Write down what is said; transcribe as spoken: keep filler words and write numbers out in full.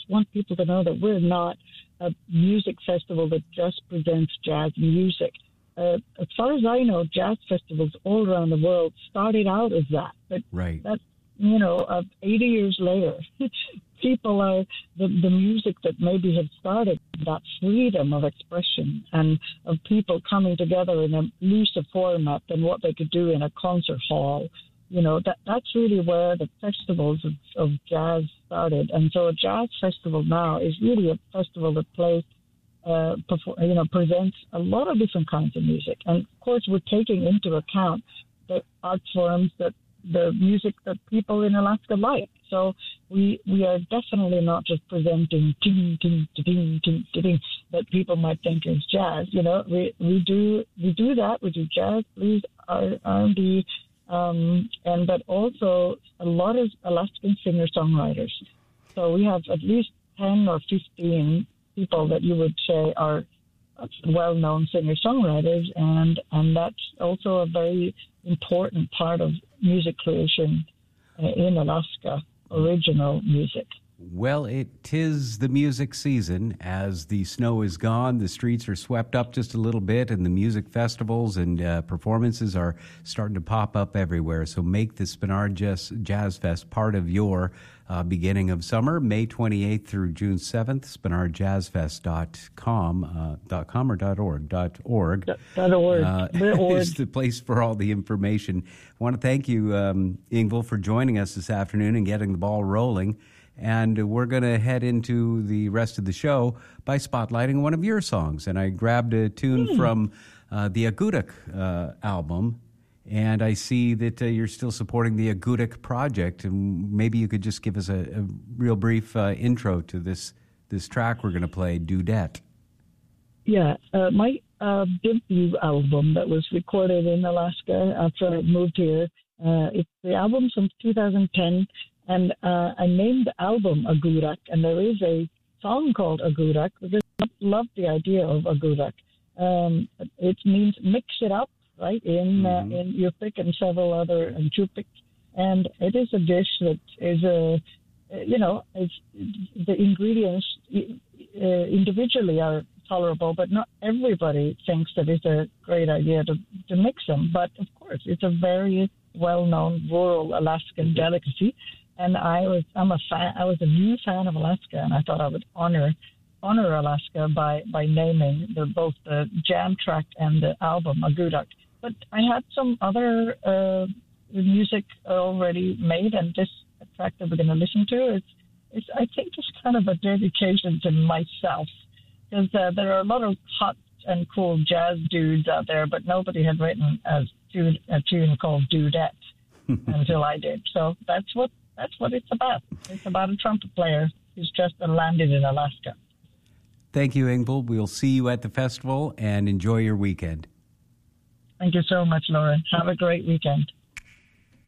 want people to know that we're not a music festival that just presents jazz music. Uh, as far as I know, jazz festivals all around the world started out as that. But right. that, you know, uh, eighty years later, people are, the, the music that maybe had started that freedom of expression and of people coming together in a looser format than what they could do in a concert hall. You know, that that's really where the festivals of, of jazz started. And so a jazz festival now is really a festival that plays, uh, perform, you know, presents a lot of different kinds of music. And of course, we're taking into account the art forms that the music that people in Alaska like. So we we are definitely not just presenting ding, ding, ding, ding, ding, that people might think is jazz. You know, we we do we do that. We do jazz, blues, R and B, um, and but also a lot of Alaskan singer-songwriters. So we have at least ten or fifteen people that you would say are well-known singer-songwriters, and and that's also a very important part of music creation uh, in Alaska, original music. Well, it is the music season. As the snow is gone, the streets are swept up just a little bit, and the music festivals and uh, performances are starting to pop up everywhere. So make the Spenard Jazz, Jazz Fest part of your uh, beginning of summer, May twenty-eighth through June seventh, spenard jazz fest dot com, uh, dot com or dot org? Dot org. Dot org. Uh, is the place for all the information. I want to thank you, um, Yngvild, for joining us this afternoon and getting the ball rolling. And we're going to head into the rest of the show by spotlighting one of your songs. And I grabbed a tune mm. from uh, the Agudak uh, album, and I see that uh, you're still supporting the Agudak project. And maybe you could just give us a, a real brief uh, intro to this this track we're going to play, Dudette. Yeah, uh, my uh, debut album that was recorded in Alaska after I moved here, uh, it's the album from two thousand ten. And uh, I named the album Agudak, and there is a song called Agudak because I love the idea of Agudak. Um, it means mix it up, right, in mm-hmm. uh, in Yupik and several other, and Chupik. And it is a dish that is a, you know, it's, the ingredients uh, individually are tolerable, but not everybody thinks that it's a great idea to, to mix them. But, of course, it's a very well-known rural Alaskan delicacy. And I was, I'm a fan, I was a new fan of Alaska, and I thought I would honor, honor Alaska by, by naming the, both the jam track and the album Agudak. But I had some other uh, music already made, and this track that we're going to listen to is, is, I think, it's kind of a dedication to myself, because uh, there are a lot of hot and cool jazz dudes out there, but nobody had written a tune, a tune called Dudette until I did. So that's what. That's what it's about. It's about a trumpet player who's just landed in Alaska. Thank you, Yngvild. We'll see you at the festival, and enjoy your weekend. Thank you so much, Lauren. Have a great weekend.